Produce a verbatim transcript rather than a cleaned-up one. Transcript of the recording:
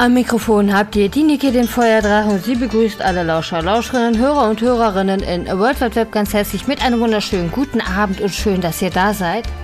Am Mikrofon habt ihr die Niki, den Feuerdrachen, und sie begrüßt alle Lauscher, Lauscherinnen, Hörer und Hörerinnen in World Wide Web ganz herzlich mit einem wunderschönen guten Abend und schön, dass ihr da seid.